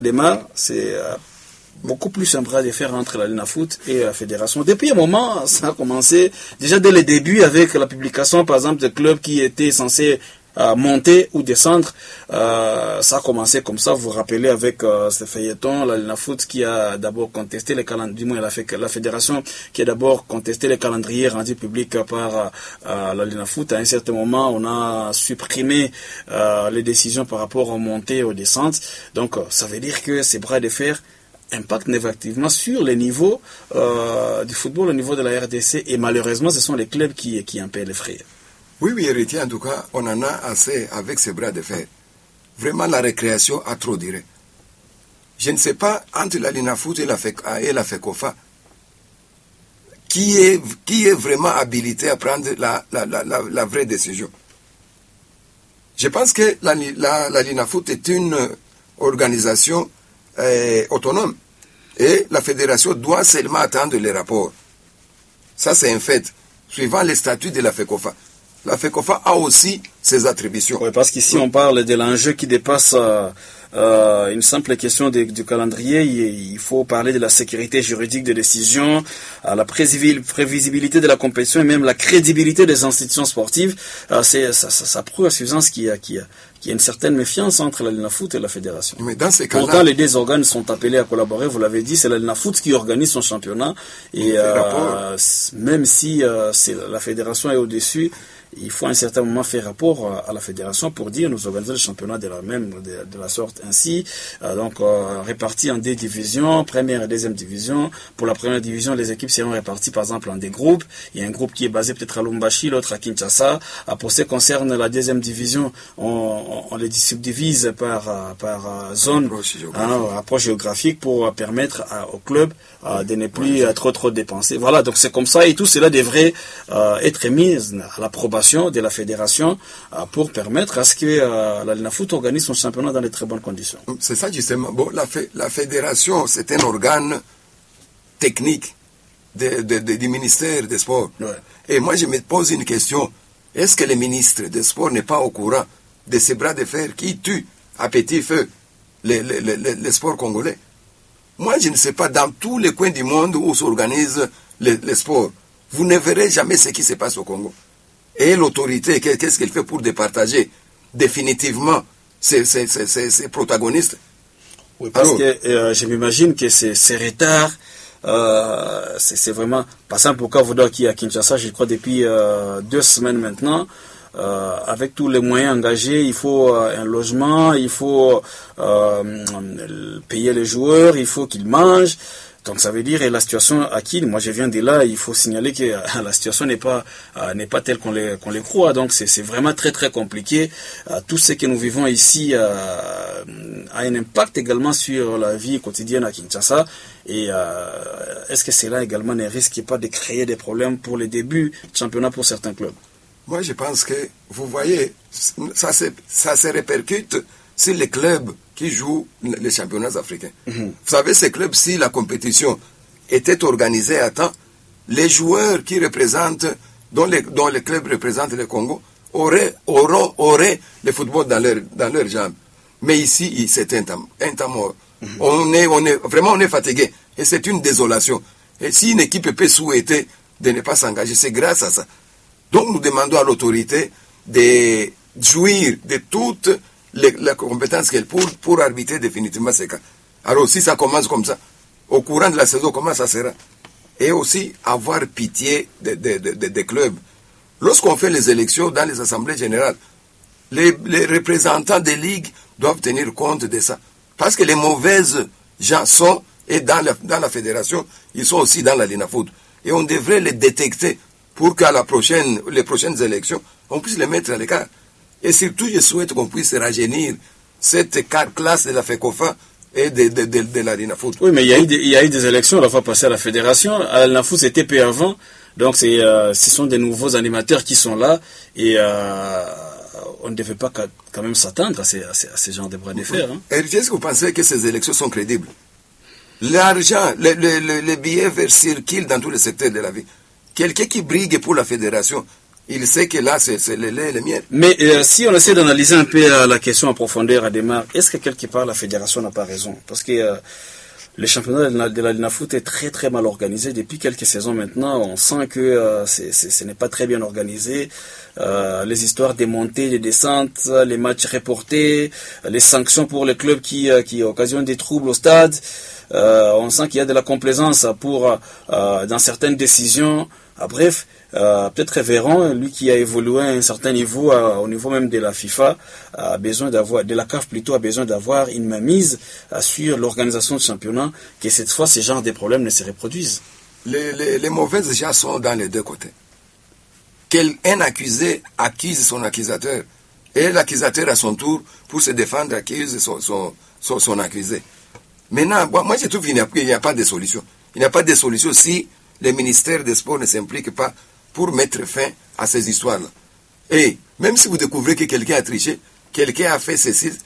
démarre, c'est beaucoup plus un bras de fer entre la Linafoot et la fédération. Depuis un moment, ça a commencé déjà dès le début avec la publication, par exemple, des clubs qui étaient censés monter ou descendre. Ça a commencé comme ça. Vous vous rappelez avec ce feuilleton, la Linafoot qui a d'abord contesté les calendriers, du moins la fédération qui a d'abord contesté les calendriers rendus publics par la Linafoot. À un certain moment, on a supprimé les décisions par rapport aux montées et aux descentes. Donc, ça veut dire que ces bras de fer impactent négativement sur les niveaux du football au niveau de la RDC, et malheureusement, ce sont les clubs qui en paient les frais. Oui, héritier, en tout cas, on en a assez avec ces bras de fer. Vraiment, la récréation a trop duré. Je ne sais pas, entre la Linafoot et la FECOFA, qui est vraiment habilité à prendre la vraie décision. Je pense que la Linafoot est une organisation autonome. Et la fédération doit seulement attendre les rapports. Ça, c'est un fait. Suivant les statuts de la FECOFA. La FECOFA a aussi ses attributions. Oui, parce qu'ici, on parle de l'enjeu qui dépasse une simple question du calendrier. Il faut parler de la sécurité juridique des décisions, la prévisibilité de la compétition et même la crédibilité des institutions sportives. Ça prouve à suffisance qu'il y a une certaine méfiance entre la Linafoot et la fédération. Mais dans ces cas-là, pourtant, les deux organes sont appelés à collaborer. Vous l'avez dit, c'est la Linafoot qui organise son championnat. Et même si c'est la fédération est au-dessus, il faut à un certain moment faire rapport à la fédération pour dire nous organisons le championnat de la sorte ainsi. Répartis en deux divisions, première et deuxième division. Pour la première division, les équipes seront réparties par exemple en des groupes. Il y a un groupe qui est basé peut-être à Lumbashi, l'autre à Kinshasa. Pour ce qui concerne la deuxième division, on les subdivise par zone, approche géographique pour permettre aux clubs de ne plus trop dépenser. Voilà, donc c'est comme ça et tout cela devrait être mis à l'approbation de la fédération pour permettre à ce que la Linafoot organise son championnat dans de très bonnes conditions. C'est ça justement. Bon, la fédération, c'est un organe technique du ministère des Sports. Ouais. Et moi, je me pose une question. Est-ce que le ministre des Sports n'est pas au courant de ces bras de fer qui tuent à petit feu les sports congolais? Moi, je ne sais pas, dans tous les coins du monde où s'organisent les sports, vous ne verrez jamais ce qui se passe au Congo. Et l'autorité, qu'est-ce qu'elle fait pour départager définitivement ces protagonistes? Oui, parce que je m'imagine que ces retards, c'est vraiment... Par exemple, pour Kavoda qui est à Kinshasa, je crois depuis 2 semaines maintenant, avec tous les moyens engagés, il faut un logement, il faut payer les joueurs, il faut qu'ils mangent. Donc ça veut dire, et la situation à Kin, moi je viens de là, il faut signaler que la situation n'est pas telle qu'on les croit. Donc c'est vraiment très très compliqué. Tout ce que nous vivons ici a un impact également sur la vie quotidienne à Kinshasa. Et est-ce que cela également ne risque pas de créer des problèmes pour les débuts de championnat pour certains clubs? Moi je pense que, vous voyez, ça se répercute sur les clubs qui jouent les championnats africains. Vous savez, ces clubs, si la compétition était organisée à temps, les joueurs qui représentent, dont les clubs représentent le Congo, auraient le football dans leurs jambes. Mais ici, c'est un temps mort. On est fatigué. Et c'est une désolation. Et si une équipe peut souhaiter de ne pas s'engager, c'est grâce à ça. Donc nous demandons à l'autorité de jouir de toutes les compétences qu'elle pour arbitrer définitivement ces cas. Alors si ça commence comme ça, au courant de la saison, comment ça sera? Et aussi avoir pitié des clubs. Lorsqu'on fait les élections dans les assemblées générales, les représentants des ligues doivent tenir compte de ça. Parce que les mauvaises gens sont, et dans la fédération, ils sont aussi dans la Linafoot. Et on devrait les détecter pour qu'à les prochaines élections, on puisse les mettre à l'écart. Et surtout, je souhaite qu'on puisse rajeunir cette classe de la FECOFA et de la Linafoot. Oui, mais il y a eu des élections la fois passée à la fédération. À la Linafoot, c'était peu avant. Donc, ce sont des nouveaux animateurs qui sont là. Et on ne devait pas quand même s'attendre à ces genres de bras de fer. Et est-ce que vous pensez que ces élections sont crédibles? L'argent, les billets verts circulent dans tous les secteurs de la vie. Quelqu'un qui brigue pour la fédération Il sait que là, c'est le mien. Mais si on essaie d'analyser un peu la question en profondeur à démarre, est-ce que quelque part la fédération n'a pas raison? Parce que le championnat de la Linafoot est très très mal organisé. Depuis quelques saisons maintenant, on sent que ce n'est pas très bien organisé. Les histoires des montées, des descentes, les matchs reportés, les sanctions pour les clubs qui occasionnent des troubles au stade. On sent qu'il y a de la complaisance dans certaines décisions. Bref, peut-être Véran, lui qui a évolué à un certain niveau, au niveau même de la FIFA, de la CAF plutôt, a besoin d'avoir une mainmise sur l'organisation du championnat, que cette fois, ce genre de problèmes ne se reproduisent. Les mauvaises gens sont dans les deux côtés. Un accusé accuse son accusateur, et l'accusateur à son tour, pour se défendre, accuse son accusé. Maintenant, moi je trouve qu'il n'y a pas de solution. Il n'y a pas de solution si le ministère des Sports ne s'implique pas pour mettre fin à ces histoires-là. Et même si vous découvrez que quelqu'un a triché, quelqu'un a fait ceci,